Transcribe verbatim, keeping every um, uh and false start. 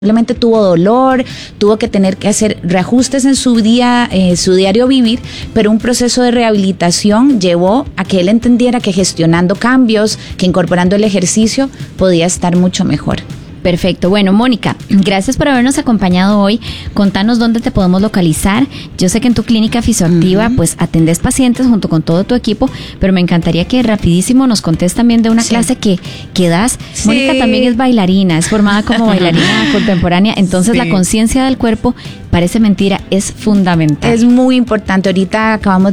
Simplemente tuvo dolor, tuvo que tener que hacer reajustes en su día, eh, su diario vivir, pero un proceso de rehabilitación llevó a que él entendiera que gestionando cambios, que incorporando el ejercicio, podía estar mucho mejor. Perfecto. Bueno, Mónica, gracias por habernos acompañado hoy. Contanos dónde te podemos localizar. Yo sé que en tu clínica Fisioactiva uh-huh. pues atendés pacientes junto con todo tu equipo, pero me encantaría que rapidísimo nos contés también de una sí. clase que, que das. Sí. Mónica también es bailarina, es formada como bailarina contemporánea, entonces sí. la conciencia del cuerpo, parece mentira, es fundamental. Es muy importante. Ahorita acabamos